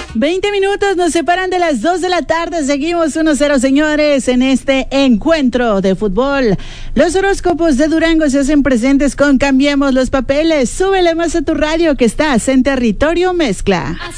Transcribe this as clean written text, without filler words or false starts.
20 minutos nos separan de las 2 de la tarde. Seguimos 1-0, señores, en este encuentro de fútbol. Los horóscopos de Durango se hacen presentes con Cambiemos los Papeles. Súbele más a tu radio que estás en Territorio Mezcla.